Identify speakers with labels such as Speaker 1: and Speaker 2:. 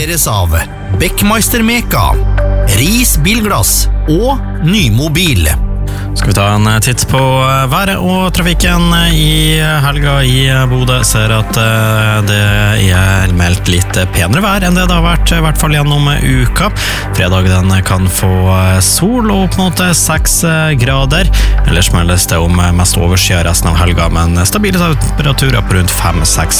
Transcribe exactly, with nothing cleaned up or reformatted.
Speaker 1: presenteres av Beckmeister Meka, Ris Bilglass og Nymobil.
Speaker 2: Skal vi ta en titt på været og trafikken i helga i Bodø. Ser at det er meldt litt penere vær enn det det har vært, i hvert fall gjennom uka. Fredag den kan få sol og opp mot seks grader. Ellers meldes det om mest overskyet resten av helga, men stabile temperaturer på rundt fem seks